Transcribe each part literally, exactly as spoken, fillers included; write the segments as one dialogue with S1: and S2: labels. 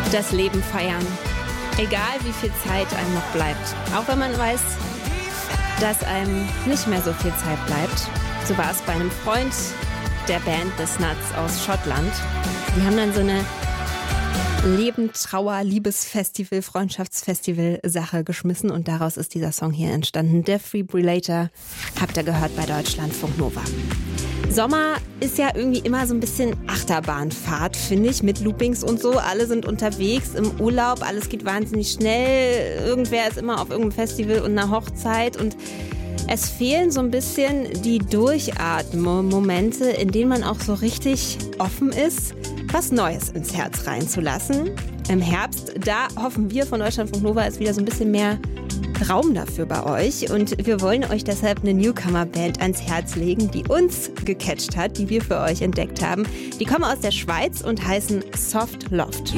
S1: Das Leben feiern. Egal wie viel Zeit einem noch bleibt. Auch wenn man weiß, dass einem nicht mehr so viel Zeit bleibt. So war es bei einem Freund der Band The Snuts aus Schottland. Die haben dann so eine Leben, Trauer, Liebesfestival, Freundschaftsfestival-Sache geschmissen und daraus ist dieser Song hier entstanden. Defibrillator habt ihr gehört bei Deutschlandfunk Nova. Sommer ist ja irgendwie immer so ein bisschen Achterbahnfahrt, finde ich, mit Loopings und so. Alle sind unterwegs im Urlaub, alles geht wahnsinnig schnell. Irgendwer ist immer auf irgendeinem Festival und einer Hochzeit und es fehlen so ein bisschen die Durchatmen-Momente, in denen man auch so richtig offen ist, was Neues ins Herz reinzulassen. Im Herbst, da hoffen wir von Deutschlandfunk Nova, ist wieder so ein bisschen mehr Raum dafür bei euch. Und wir wollen euch deshalb eine Newcomer-Band ans Herz legen, die uns gecatcht hat, die wir für euch entdeckt haben. Die kommen aus der Schweiz und heißen Soft Loft.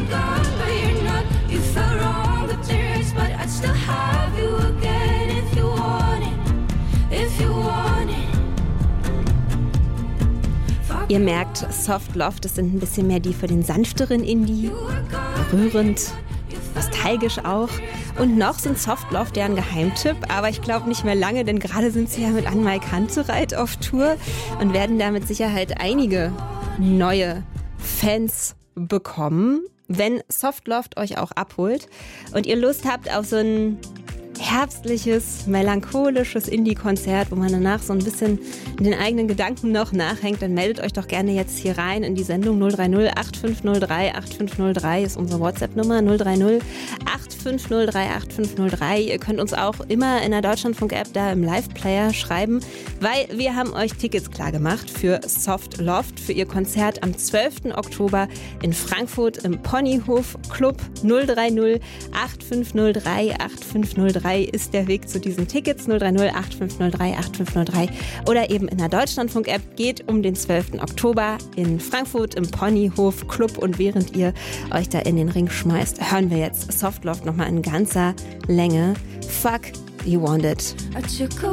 S1: Ihr merkt, Soft Loft, das sind ein bisschen mehr die für den sanfteren Indie, berührend, nostalgisch auch. Und noch sind Soft Loft ja ein Geheimtipp, aber ich glaube nicht mehr lange, denn gerade sind sie ja mit Anmai Kantereit auf Tour und werden da mit Sicherheit einige neue Fans bekommen, wenn Soft Loft euch auch abholt und ihr Lust habt auf so ein herbstliches, melancholisches Indie-Konzert, wo man danach so ein bisschen in den eigenen Gedanken noch nachhängt, dann meldet euch doch gerne jetzt hier rein in die Sendung null drei null acht fünf null drei acht fünf null drei ist unsere WhatsApp-Nummer null drei null acht fünf null drei acht fünf null drei. Ihr könnt uns auch immer in der Deutschlandfunk-App da im Live-Player schreiben, weil wir haben euch Tickets klar gemacht für Soft Loft, für ihr Konzert am zwölften Oktober in Frankfurt im Ponyhof Club. Null drei null acht fünf null drei acht fünf null drei ist der Weg zu diesen Tickets. null drei null acht fünf null drei acht fünf null drei oder eben in der Deutschlandfunk-App. Geht um den zwölften Oktober in Frankfurt im Ponyhof Club und während ihr euch da in den Ring schmeißt, hören wir jetzt Soft Loft nochmal in ganzer Länge. Fuck, you want it.